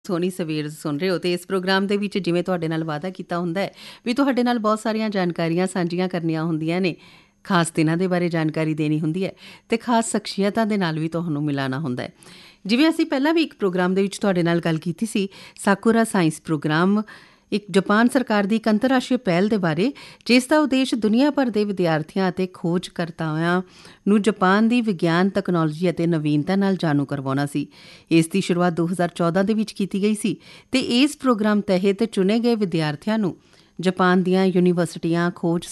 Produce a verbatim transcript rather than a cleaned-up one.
ਸੋਹਣੀ ਸਵੇਰ ਸੁਣ ਰਹੇ ਹੋ ਅਤੇ ਇਸ ਪ੍ਰੋਗਰਾਮ ਦੇ ਵਿੱਚ ਜਿਵੇਂ ਤੁਹਾਡੇ ਨਾਲ ਵਾਅਦਾ ਕੀਤਾ ਹੁੰਦਾ ਹੈ ਵੀ ਤੁਹਾਡੇ ਨਾਲ ਬਹੁਤ ਸਾਰੀਆਂ ਜਾਣਕਾਰੀਆਂ ਸਾਂਝੀਆਂ ਕਰਨੀਆਂ ਹੁੰਦੀਆਂ ਨੇ, ਖਾਸ ਦਿਨਾਂ ਦੇ ਬਾਰੇ ਜਾਣਕਾਰੀ ਦੇਣੀ ਹੁੰਦੀ ਹੈ ਅਤੇ ਖਾਸ ਸ਼ਖਸੀਅਤਾਂ ਦੇ ਨਾਲ ਵੀ ਤੁਹਾਨੂੰ ਮਿਲਾਉਣਾ ਹੁੰਦਾ ਹੈ। ਜਿਵੇਂ ਅਸੀਂ ਪਹਿਲਾਂ ਵੀ ਇੱਕ ਪ੍ਰੋਗਰਾਮ ਦੇ ਵਿੱਚ ਤੁਹਾਡੇ ਨਾਲ ਗੱਲ ਕੀਤੀ ਸੀ, ਸਾਕੂਰਾ ਸਾਇੰਸ ਪ੍ਰੋਗਰਾਮ ਇੱਕ ਜਾਪਾਨ ਸਰਕਾਰ ਦੀ ਇੱਕ ਅੰਤਰਰਾਸ਼ਟਰੀ ਪਹਿਲ ਦੇ ਬਾਰੇ, ਜਿਸ ਦਾ ਉਦੇਸ਼ ਦੁਨੀਆ ਭਰ ਦੇ ਵਿਦਿਆਰਥੀਆਂ ਅਤੇ ਖੋਜਕਰਤਾਵਾਂ ਨੂੰ ਜਾਪਾਨ ਦੀ ਵਿਗਿਆਨ, ਤਕਨਾਲੋਜੀ ਅਤੇ ਨਵੀਨਤਾ ਨਾਲ ਜਾਣੂ ਕਰਵਾਉਣਾ ਸੀ। ਇਸ ਦੀ ਸ਼ੁਰੂਆਤ ਦੋ ਹਜ਼ਾਰ ਚੌਦਾਂ ਦੇ ਵਿੱਚ ਕੀਤੀ ਗਈ ਸੀ ਅਤੇ ਇਸ ਪ੍ਰੋਗਰਾਮ ਤਹਿਤ ਚੁਣੇ ਗਏ ਵਿਦਿਆਰਥੀਆਂ ਨੂੰ ਜਾਪਾਨ ਦੀਆਂ ਯੂਨੀਵਰਸਿਟੀਆਂ, ਖੋਜ